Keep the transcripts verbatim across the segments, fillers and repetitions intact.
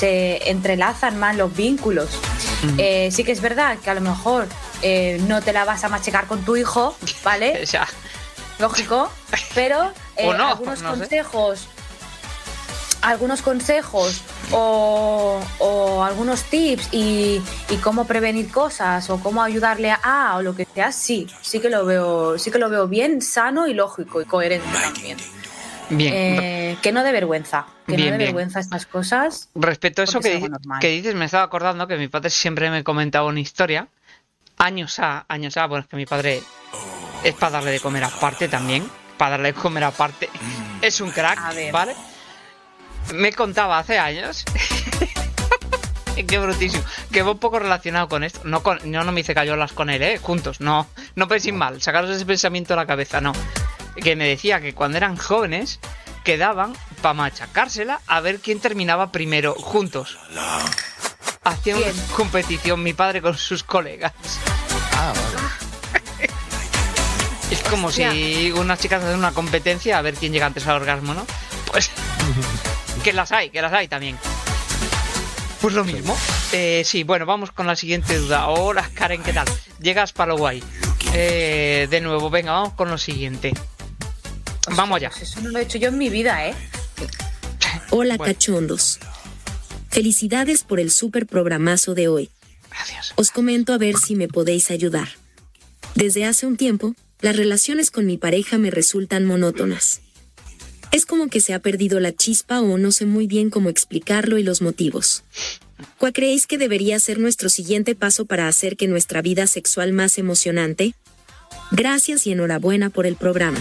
se entrelazan más los vínculos. Uh-huh. Eh, sí que es verdad que a lo mejor eh, no te la vas a machacar con tu hijo, ¿vale? Ya. Lógico, pero eh, o no, algunos no consejos, sé. algunos consejos o, o algunos tips y, y cómo prevenir cosas o cómo ayudarle a o lo que sea, sí, sí que lo veo, sí que lo veo bien, sano y lógico y coherente también. Bien. Eh, que no de vergüenza, que bien, no de bien. vergüenza estas cosas. Respecto a eso que, que dices, me estaba acordando que mi padre siempre me comentaba una historia, años a, años a, bueno, es que mi padre es para darle de comer aparte también, para darle de comer aparte, es un crack, ¿vale? Me contaba hace años, qué brutísimo, que va un poco relacionado con esto, no, con, no, no me hice cayolas con él, ¿eh? Juntos, no, no penséis mal, sacaros ese pensamiento de la cabeza, no. Que me decía que cuando eran jóvenes quedaban para machacársela a ver quién terminaba primero juntos. Hacía una competición mi padre con sus colegas. Ah, vale. Es como Hostia. si unas chicas hacen una competencia a ver quién llega antes al orgasmo, ¿no? Pues que las hay, que las hay también. Pues lo mismo. Eh, sí, bueno, vamos con la siguiente duda. Hola, Karen, ¿qué tal? Llegas para lo guay. Eh, de nuevo, venga, vamos con lo siguiente. Hostia, vamos allá. Pues eso no lo he hecho yo en mi vida, ¿eh? Hola, bueno. Cachondos. Felicidades por el súper programazo de hoy. Gracias. Os comento a ver si me podéis ayudar. Desde hace un tiempo, las relaciones con mi pareja me resultan monótonas. Es como que se ha perdido la chispa o no sé muy bien cómo explicarlo y los motivos. ¿Cuál creéis que debería ser nuestro siguiente paso para hacer que nuestra vida sexual más emocionante? Gracias y enhorabuena por el programa.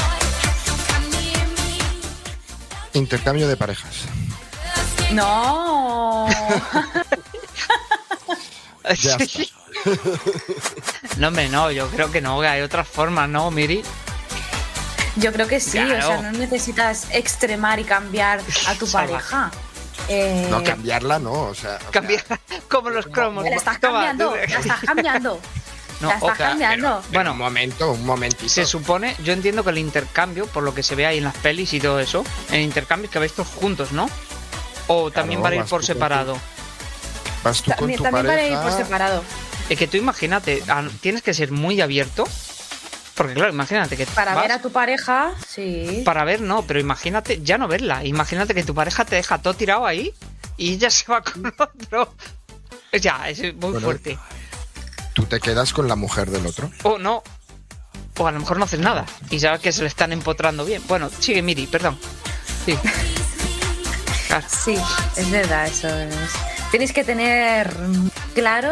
Intercambio de parejas. No. Ya está. No, hombre, no, yo creo que no, que hay otras formas, ¿no, Miri? Yo creo que sí, claro. O sea, no necesitas extremar y cambiar a tu pareja. Eh... No, cambiarla no, o sea... Cambiarla como los cromos. La estás cambiando, la estás cambiando. No, la estás o sea, cambiando. Pero, pero bueno, un momento, un momentito. Se supone, yo entiendo que el intercambio, por lo que se ve ahí en las pelis y todo eso, el intercambio es que vais todos juntos, ¿no? O también claro, van a ir por separado. Tu, vas tú también, con tu también pareja... van a ir por separado. Es que tú imagínate, tienes que ser muy abierto. Porque claro, imagínate que para vas, ver a tu pareja, sí. Para ver no, pero imagínate, ya no verla. Imagínate que tu pareja te deja todo tirado ahí y ella se va con otro. Ya, es muy bueno, fuerte. ¿Tú te quedas con la mujer del otro? O no. O a lo mejor no haces nada y sabes que se le están empotrando bien. Bueno, sigue Miri, perdón. Sí. Claro. Sí, es verdad, eso es. Tienes que tener claro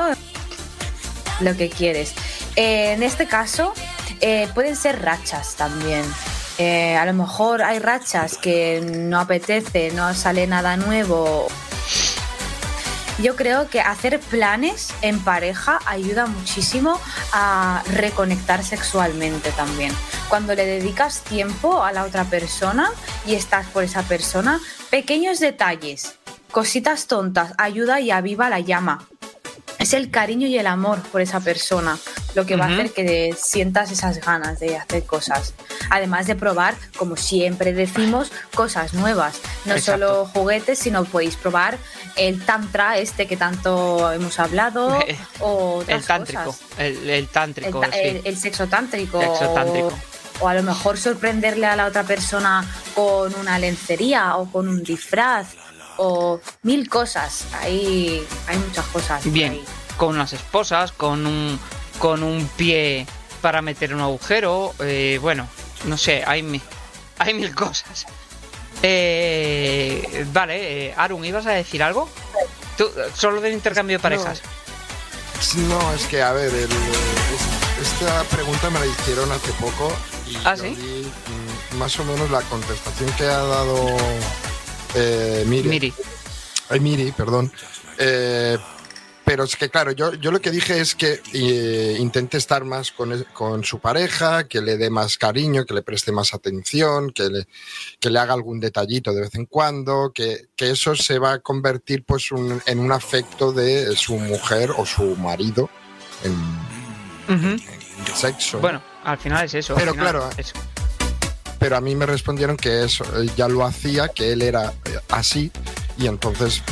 lo que quieres. Eh, en este caso... Eh, pueden ser rachas también. Eh, a lo mejor hay rachas que no apetece, no sale nada nuevo. Yo creo que hacer planes en pareja ayuda muchísimo a reconectar sexualmente también. Cuando le dedicas tiempo a la otra persona y estás por esa persona, pequeños detalles, cositas tontas, ayuda y aviva la llama. Es el cariño y el amor por esa persona lo que uh-huh. va a hacer que sientas esas ganas de hacer cosas. Además de probar, como siempre decimos, cosas nuevas. No Exacto. solo juguetes, sino podéis probar el tantra este que tanto hemos hablado o otras el tántrico, cosas. El, el tántrico, el, sí. el, el sexo tántrico. Sexo tántrico. O, o a lo mejor sorprenderle a la otra persona con una lencería o con un disfraz. O mil cosas, hay, hay muchas cosas. Bien, ahí. Con unas esposas, con un con un pie para meter un agujero, eh, bueno, no sé, hay, hay mil cosas. Eh, vale, eh, Arun, ¿ibas a decir algo? ¿Tú, solo del intercambio de parejas? No, no es que, a ver, el, esta pregunta me la hicieron hace poco y ¿Ah, yo sí? di, más o menos la contestación que ha dado... Eh, Miri. Miri. Ay, Miri, perdón. Eh, pero es que, claro, yo, yo lo que dije es que eh, intente estar más con, con su pareja, que le dé más cariño, que le preste más atención, que le, que le haga algún detallito de vez en cuando, que, que eso se va a convertir pues un, en un afecto de su mujer o su marido en, uh-huh. en sexo. Bueno, al final es eso. Pero final, claro... Eso. Pero a mí me respondieron que eso ya lo hacía, que él era así y entonces